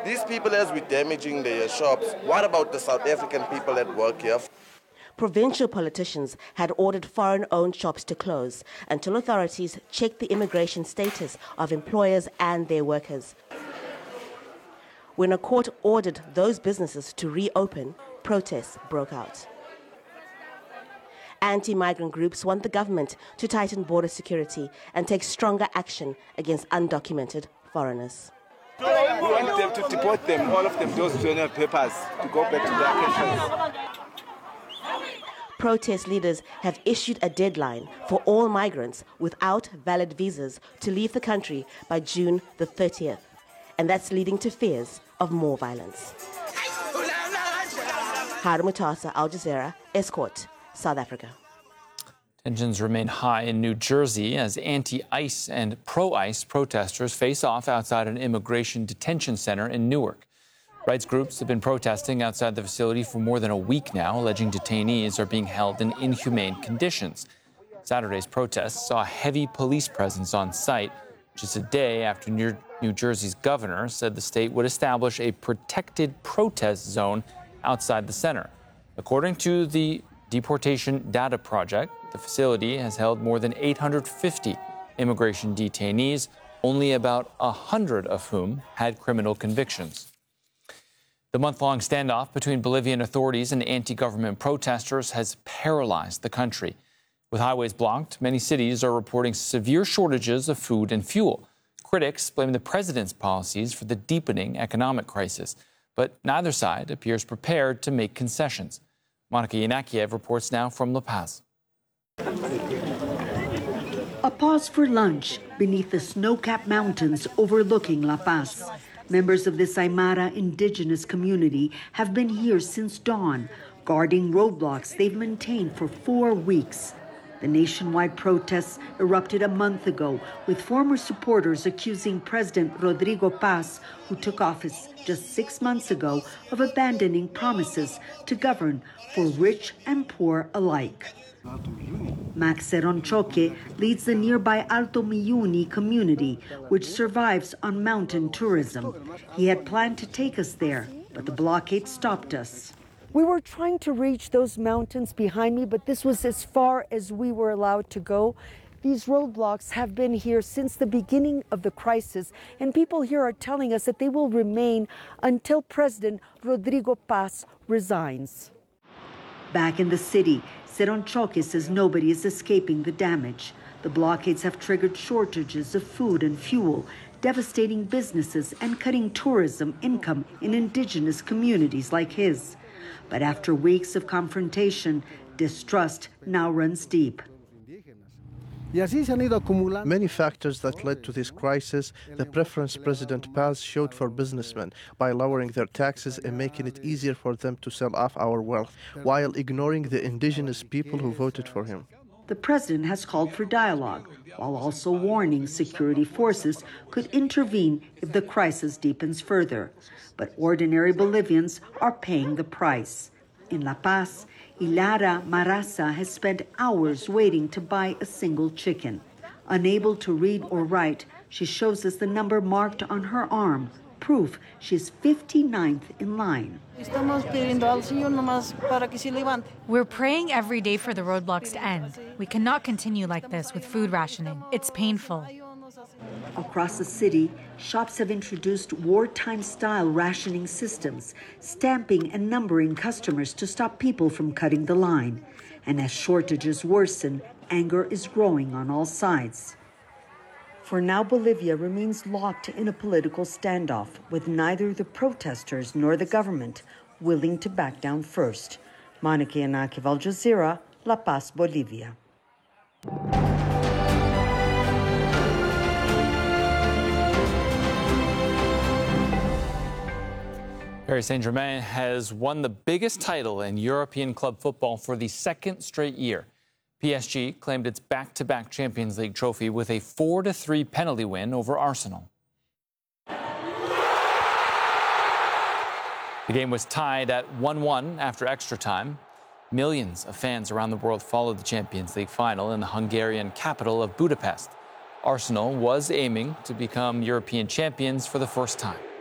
These people as we're damaging their shops, what about the South African people that work here? Provincial politicians had ordered foreign-owned shops to close until authorities checked the immigration status of employers and their workers. When a court ordered those businesses to reopen, protests broke out. Anti-migrant groups want the government to tighten border security and take stronger action against undocumented foreigners. We want them to deport them, all of them, those who don't have papers, to go back to their countries. Protest leaders have issued a deadline for all migrants without valid visas to leave the country by June the 30th. And that's leading to fears of more violence. Hara Mutasa, Al Jazeera, Escort, South Africa. Tensions remain high in New Jersey as anti-ICE and pro-ICE protesters face off outside an immigration detention center in Newark. Rights groups have been protesting outside the facility for more than a week now, alleging detainees are being held in inhumane conditions. Saturday's protests saw a heavy police presence on site, just a day after New Jersey's governor said the state would establish a protected protest zone outside the center. According to the Deportation Data Project, the facility has held more than 850 immigration detainees, only about 100 of whom had criminal convictions. The month-long standoff between Bolivian authorities and anti-government protesters has paralyzed the country. With highways blocked, many cities are reporting severe shortages of food and fuel. Critics blame the president's policies for the deepening economic crisis, but neither side appears prepared to make concessions. Monica Yanakiev reports now from La Paz. A pause for lunch beneath the snow-capped mountains overlooking La Paz. Members of this Aymara indigenous community have been here since dawn, guarding roadblocks they've maintained for 4 weeks. The nationwide protests erupted a month ago, with former supporters accusing President Rodrigo Paz, who took office just 6 months ago, of abandoning promises to govern for rich and poor alike. Max Seronchoque leads the nearby Alto Miyuni community, which survives on mountain tourism. He had planned to take us there, but the blockade stopped us. We were trying to reach those mountains behind me, but this was as far as we were allowed to go. These roadblocks have been here since the beginning of the crisis, and people here are telling us that they will remain until President Rodrigo Paz resigns. Back in the city, Seronchoque says nobody is escaping the damage. The blockades have triggered shortages of food and fuel, devastating businesses and cutting tourism income in indigenous communities like his. But after weeks of confrontation, distrust now runs deep. Many factors that led to this crisis, the preference President Paz showed for businessmen by lowering their taxes and making it easier for them to sell off our wealth, while ignoring the indigenous people who voted for him. The president has called for dialogue, while also warning security forces could intervene if the crisis deepens further. But ordinary Bolivians are paying the price. In La Paz, Ilara Marasa has spent hours waiting to buy a single chicken. Unable to read or write, she shows us the number marked on her arm, proof she's 59th in line. We're praying every day for the roadblocks to end. We cannot continue like this with food rationing. It's painful. Across the city, shops have introduced wartime-style rationing systems, stamping and numbering customers to stop people from cutting the line. And as shortages worsen, anger is growing on all sides. For now, Bolivia remains locked in a political standoff, with neither the protesters nor the government willing to back down first. Monica Yanakiev, Al Jazeera, La Paz, Bolivia. Paris Saint-Germain has won the biggest title in European club football for the second straight year. PSG claimed its back-to-back Champions League trophy with a 4-3 penalty win over Arsenal. The game was tied at 1-1 after extra time. Millions of fans around the world followed the Champions League final in the Hungarian capital of Budapest. Arsenal was aiming to become European champions for the first time.